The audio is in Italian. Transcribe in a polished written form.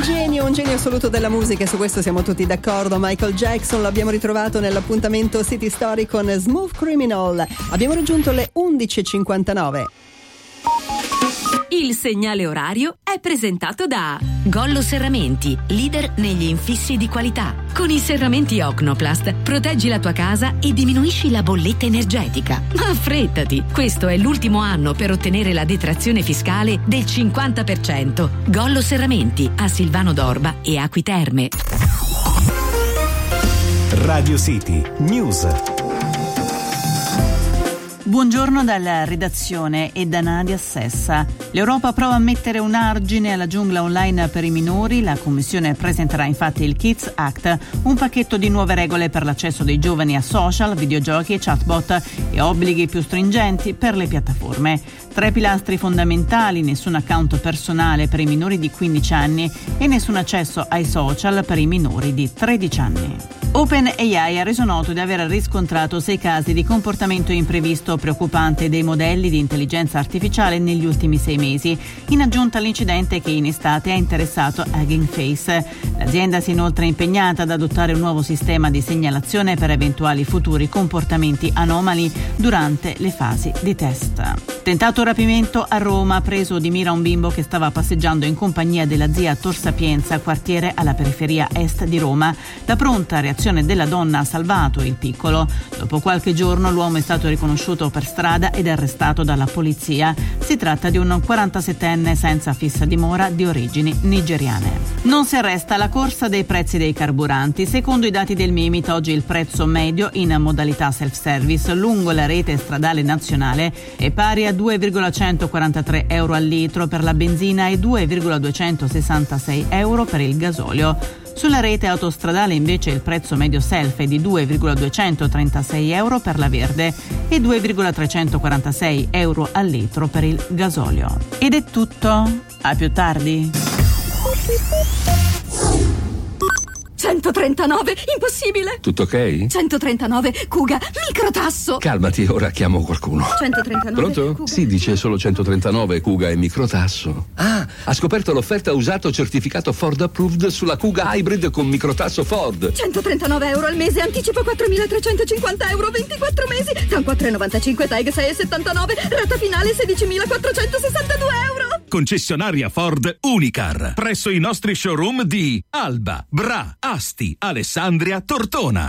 un genio assoluto della musica, e su questo siamo tutti d'accordo. Michael Jackson l'abbiamo ritrovato nell'appuntamento City Story con Smooth Criminal. Abbiamo raggiunto le 11:59. Il segnale orario è presentato da Gollo Serramenti, leader negli infissi di qualità. Con i serramenti Ocnoplast proteggi la tua casa e diminuisci la bolletta energetica. Ma affrettati, questo è l'ultimo anno per ottenere la detrazione fiscale del 50%. Gollo Serramenti a Silvano d'Orba e Acqui Terme. Radio City News. Buongiorno dalla redazione e da Nadia Sessa. L'Europa prova a mettere un argine alla giungla online per i minori. La Commissione presenterà infatti il Kids Act, un pacchetto di nuove regole per l'accesso dei giovani a social, videogiochi, chatbot e obblighi più stringenti per le piattaforme. 3 pilastri fondamentali: nessun account personale per i minori di 15 anni e nessun accesso ai social per i minori di 13 anni. OpenAI ha reso noto di aver riscontrato 6 casi di comportamento imprevisto preoccupante dei modelli di intelligenza artificiale negli ultimi 6 mesi, in aggiunta all'incidente che in estate ha interessato Hugging Face. L'azienda si è inoltre impegnata ad adottare un nuovo sistema di segnalazione per eventuali futuri comportamenti anomali durante le fasi di test. Tentato rapimento a Roma, preso di mira un bimbo che stava passeggiando in compagnia della zia a Tor Sapienza, quartiere alla periferia est di Roma. La pronta reazione della donna ha salvato il piccolo. Dopo qualche giorno l'uomo è stato riconosciuto per strada ed arrestato dalla polizia. Si tratta di un 47enne senza fissa dimora di origini nigeriane. Non si arresta la corsa dei prezzi dei carburanti. Secondo i dati del Mimit, oggi il prezzo medio in modalità self-service lungo la rete stradale nazionale è pari a 2,143 euro al litro per la benzina e 2,266 euro per il gasolio. Sulla rete autostradale invece il prezzo medio self è di 2,236 euro per la verde e 2,346 euro al litro per il gasolio. Ed è tutto. A più tardi. 139, impossibile! Tutto ok? 139, Kuga, microtasso! Calmati, ora chiamo qualcuno. 139, Pronto? Kuga. Sì, dice solo 139, Kuga e microtasso. Ah, ha scoperto l'offerta usato certificato Ford Approved sulla Kuga Hybrid con microtasso Ford. 139 euro al mese, anticipo 4.350 euro, 24 mesi, con 4,95 TAG 6,79, rata finale 16.462 euro! Concessionaria Ford Unicar, presso i nostri showroom di Alba, Bra, Asti, Alessandria, Tortona.